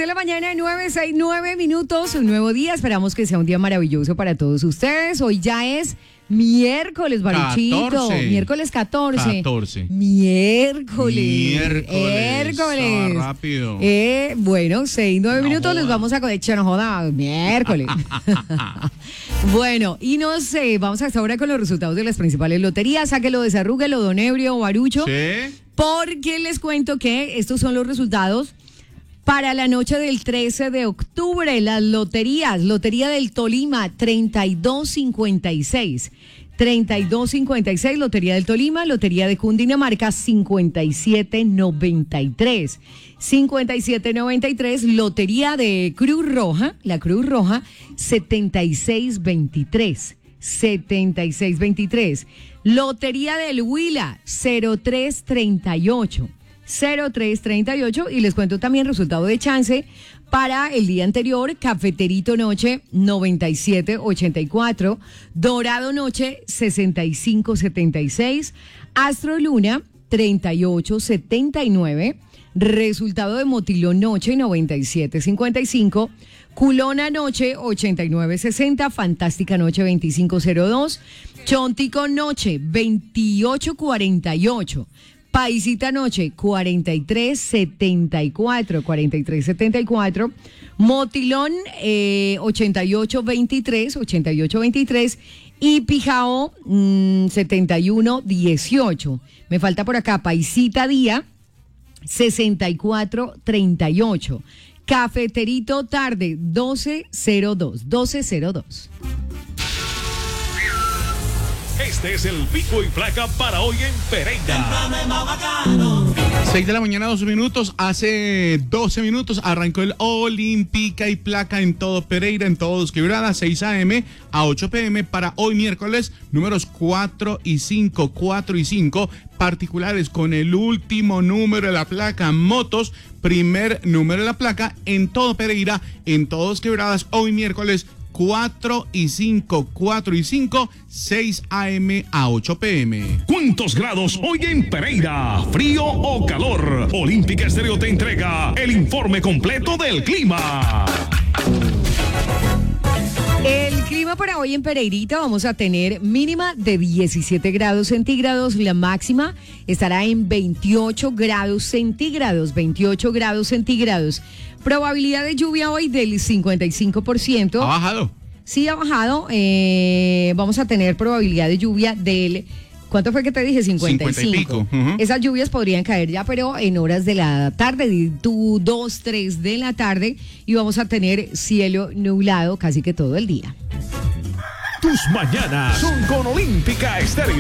de la mañana, 9:09 minutos, un nuevo día. Esperamos que sea un día maravilloso para todos ustedes. Hoy ya es miércoles, Baruchito. 14. Miércoles 14. 14. Miércoles. Estaba rápido. Bueno, 6-9 minutos les vamos a conectar. No joda, miércoles. Bueno, y no sé, vamos hasta ahora con los resultados de las principales loterías. Sáquelo, desarrúguelo, don Ebrio, Barucho. Sí. Porque les cuento que estos son los resultados para la noche del 13 de octubre. Las loterías. Lotería del Tolima, 3256. 3256, Lotería del Tolima. Lotería de Cundinamarca, 5793. 5793, Lotería de Cruz Roja. La Cruz Roja, 7623. 7623. Lotería del Huila, 0338. 0338, y les cuento también resultado de chance para el día anterior. Cafeterito Noche, 9784. Dorado Noche, 6576. Astro Luna, 3879. Resultado de Motilón Noche, 9755. Culona Noche, 8960. Fantástica Noche, 2502. Chontico Noche, 2848. Paisita Noche, 4374. 4374. Motilón, 8823. 8823. Y Pijao, 7118. Me falta por acá Paisita Día, 6438. Cafeterito Tarde, 1202. 1202. Este es el pico y placa para hoy en Pereira. 6 de la mañana, 2 minutos. Hace 12 minutos arrancó el Olímpica y Placa en todo Pereira, en todos Quebradas, 6 a.m. a 8 p.m. para hoy miércoles, números 4 y 5, 4 y 5, particulares con el último número de la placa, motos, primer número de la placa en todo Pereira, en todos Quebradas, hoy miércoles, 4 y 5, 4 y 5, 6 a.m. a 8 p.m. ¿Cuántos grados hoy en Pereira? ¿Frío o calor? Olímpica Estéreo te entrega el informe completo del clima. El clima para hoy en Pereirita, vamos a tener mínima de 17 grados centígrados, la máxima estará en 28 grados centígrados, 28 grados centígrados. Probabilidad de lluvia hoy del 55%. ¿Ha bajado? Sí, ha bajado. Vamos a tener probabilidad de lluvia del... ¿Cuánto fue que te dije? 55. 50 y pico. Esas lluvias podrían caer ya, pero en horas de la tarde, 2, 3 de la tarde, y vamos a tener cielo nublado casi que todo el día. Tus mañanas son con Olímpica Estéreo.